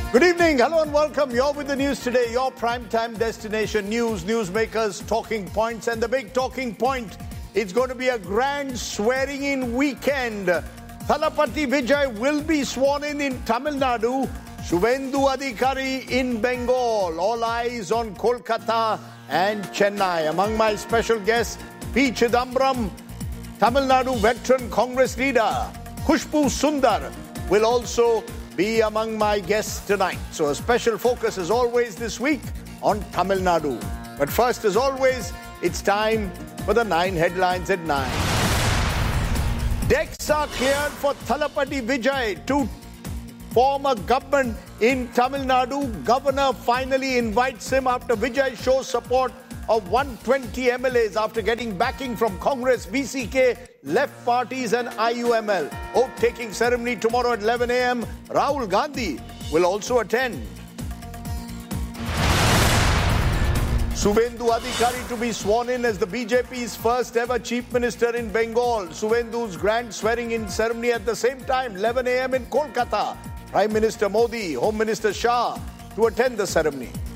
Good evening, hello and welcome. You're with the news today, your primetime destination. News, newsmakers, talking points, and the big talking point, it's going to be a grand swearing-in weekend. Thalapathy Vijay will be sworn in Tamil Nadu, Suvendu Adhikari in Bengal. All eyes on Kolkata and Chennai. Among my special guests, P. Chidambaram, Tamil Nadu veteran Congress leader, Khushbu Sundar will also be among my guests tonight. So a special focus as always this week on Tamil Nadu. But first, as always, it's time for the 9 headlines at 9. Decks are cleared for Thalapathy Vijay to form a government in Tamil Nadu. Governor finally invites him after Vijay shows support of 120 MLAs after getting backing from Congress, VCK, left parties and IUML. Oath-taking ceremony tomorrow at 11 a.m. Rahul Gandhi will also attend. Suvendu Adhikari to be sworn in as the BJP's first ever chief minister in Bengal. Suvendu's grand swearing-in ceremony at the same time, 11 a.m. in Kolkata. Prime Minister Modi, Home Minister Shah to attend the ceremony.